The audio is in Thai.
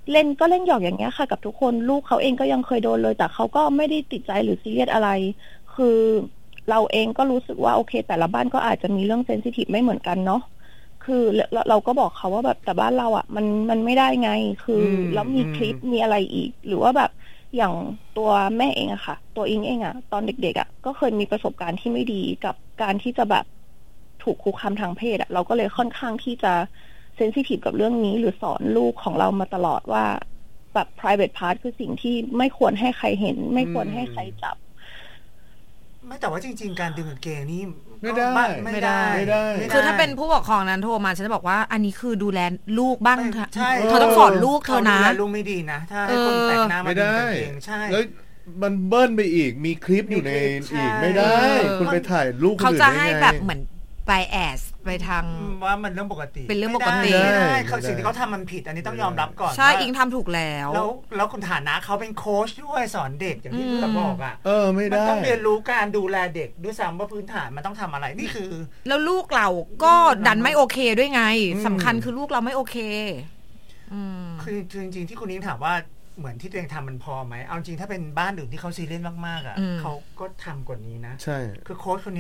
เล่นก็เล่นหยอกอย่างเงี้ยค่ะกับทุกคนลูกเขาเองก็ยังเคยโดนเลยแต่เขาก็ไม่ได้ติดใจหรือซีเรียสอะไรคือเราเองก็รู้สึกว่าโอเคแต่ละบ้านก็อาจจะมีเรื่องเซนซิทีฟไม่เหมือนกันเนาะคือเราก็บอกเขาว่าแบบแต่บ้านเราอ่ะมันไม่ได้ไงคือแล้วมีคลิปมีอะไรอีกหรือว่าแบบอย่างตัวแม่เองอะค่ะตัวอิงเองอะตอนเด็กๆอะก็เคยมีประสบการณ์ที่ไม่ดีกับการที่จะแบบถูกคุกคามทางเพศอะเราก็เลยค่อนข้างที่จะเซนซิทีฟกับเรื่องนี้หรือสอนลูกของเรามาตลอดว่าแบบ private part คือสิ่งที่ไม่ควรให้ใครเห็นไม่ควรให้ใครจับไม่แต่ว่าจริงๆการดึงกางเกงนี่ไม่ได้คือถ้าเป็นผู้ปกครองนั้นโทรมาฉันจะบอกว่าอันนี้คือดูแลลูกบ้างค่ะเธอต้องสอนลูกเธอนะดูแลลูกไม่ดีนะถ้าให้คนแปลกหน้ามาดึงกางเกงใช่แล้วมันเบิ้ลไปอีกมีคลิปอยู่ในอีกไม่ได้คุณไปถ่ายลูกคนอื่นได้ไงเขาจะให้แบบเหมือนไปแอสไปทางว่ามันเรื่องปกติเป็นเรื่องปกติไม่ได้สิ่งที่เขาทำมันผิดอันนี้ต้องยอมรับก่อนใช่อิงทำถูกแล้วคุณฐานะเขาเป็นโค้ชด้วยสอนเด็กอย่างที่เราบอกอ่ะไม่ได้มันต้องเรียนรู้การดูแลเด็กด้วยซ้ำว่าพื้นฐานมันต้องทำอะไรนี่คือแล้วลูกเราก็ดันไม่โอเคด้วยไงสำคัญคือลูกเราไม่โอเคคือจริงๆที่คุณนิ้งถามว่าเหมือนที่ตัวเองทำมันพอไหมเอาจริงถ้าเป็นบ้านอื่นที่เขาซีเรียสมากๆอ่ะเขาก็ทำกว่านี้นะใช่คือโค้ชคน